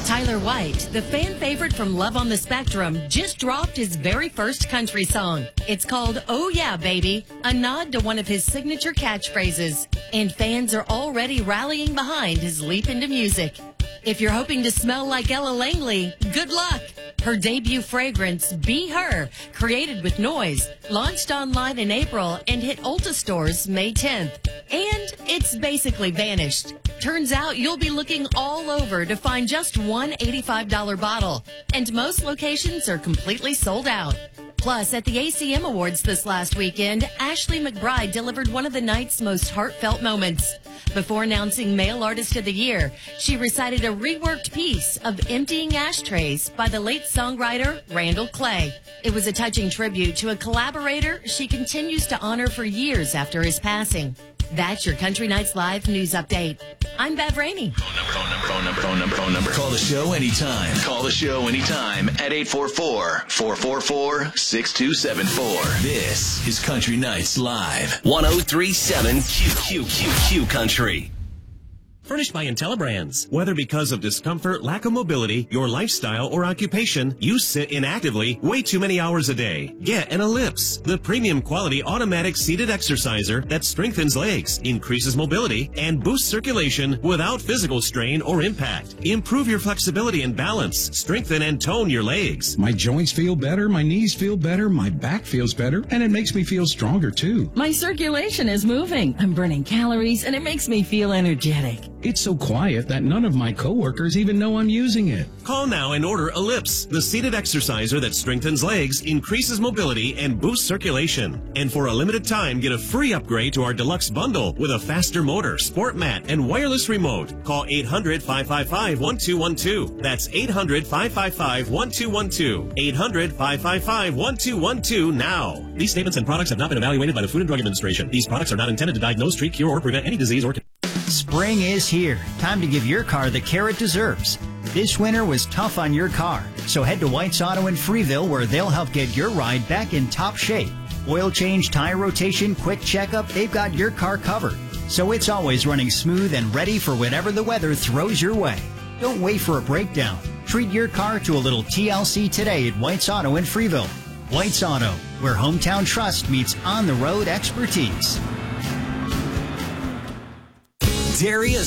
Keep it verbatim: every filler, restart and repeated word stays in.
Tyler White, the fan favorite from Love on the Spectrum, just dropped his very first country song. It's called Oh Yeah, Baby, a nod to one of his signature catchphrases. And fans are already rallying behind his leap into music. If you're hoping to smell like Ella Langley, good luck. Her debut fragrance, Be Her, created with noise, launched online in April and hit Ulta stores May tenth. And it's basically vanished. Turns out you'll be looking all over to find just one eighty-five dollars bottle. And most locations are completely sold out. Plus, at the A C M Awards this last weekend, Ashley McBryde delivered one of the night's most heartfelt moments. Before announcing Male Artist of the Year, she recited a reworked piece of Emptying Ashtrays by the late songwriter Randall Clay. It was a touching tribute to a collaborator she continues to honor for years after his passing. That's your Country Nights Live news update. I'm Bev Ramey. Phone number, phone number, phone number, phone number, phone number. Call the show anytime. Call the show anytime at eight four four, four four four, six two seven four. This is Country Nights Live. one oh three point seven Q Q Q Q Country. Furnished by IntelliBrands. Whether because of discomfort, lack of mobility, your lifestyle, or occupation, you sit inactively way too many hours a day. Get an Ellipse, the premium quality automatic seated exerciser that strengthens legs, increases mobility, and boosts circulation without physical strain or impact. Improve your flexibility and balance. Strengthen and tone your legs. My joints feel better, my knees feel better, my back feels better, and it makes me feel stronger too. My circulation is moving. I'm burning calories, and it makes me feel energetic. It's so quiet that none of my coworkers even know I'm using it. Call now and order Ellipse, the seated exerciser that strengthens legs, increases mobility, and boosts circulation. And for a limited time, get a free upgrade to our deluxe bundle with a faster motor, sport mat, and wireless remote. Call eight hundred, five five five, one two one two. That's eight hundred, five five five, one two one two. eight hundred, five five five, one two one two now. These statements and products have not been evaluated by the Food and Drug Administration. These products are not intended to diagnose, treat, cure, or prevent any disease or... Spring is here. Time to give your car the care it deserves. This winter was tough on your car, so head to White's Auto in Freeville where they'll help get your ride back in top shape. Oil change, tire rotation, quick checkup, they've got your car covered. So it's always running smooth and ready for whatever the weather throws your way. Don't wait for a breakdown. Treat your car to a little T L C today at White's Auto in Freeville. White's Auto, where hometown trust meets on-the-road expertise. Darius